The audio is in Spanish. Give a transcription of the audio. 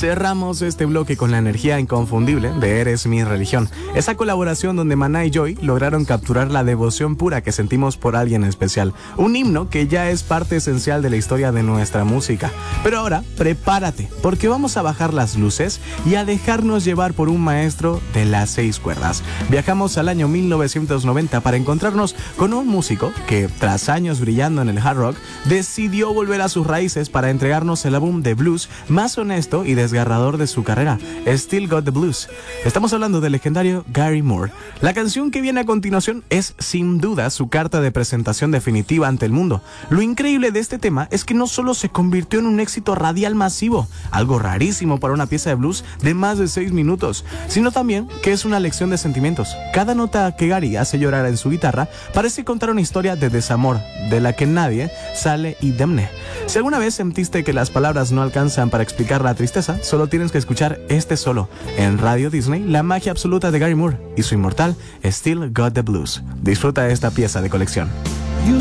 Cerramos este bloque con la energía inconfundible de Eres mi religión. Esa colaboración donde Maná y Joy lograron capturar la devoción pura que sentimos por alguien especial. Un himno que ya es parte esencial de la historia de nuestra música. Pero ahora, prepárate, porque vamos a bajar las luces y a dejarnos llevar por un maestro de las 6 cuerdas. Viajamos al año 1990 para encontrarnos con un músico que, tras años brillando en el hard rock, decidió volver a sus raíces para entregarnos el álbum de blues más honesto y desgarrador de su carrera, Still Got the Blues. Estamos hablando del legendario Gary Moore. La canción que viene a continuación es sin duda su carta de presentación definitiva ante el mundo. Lo increíble de este tema es que no solo se convirtió en un éxito radial masivo, algo rarísimo para una pieza de blues de más de 6 minutos, sino también que es una lección de sentimientos. Cada nota que Gary hace llorar en su guitarra parece contar una historia de desamor, de la que nadie sale indemne. Si alguna vez sentiste que las palabras no alcanzan para explicar la tristeza, solo tienes que escuchar este solo. En Radio Disney, la magia absoluta de Gary Moore y su inmortal Still Got the Blues. Disfruta de esta pieza de colección.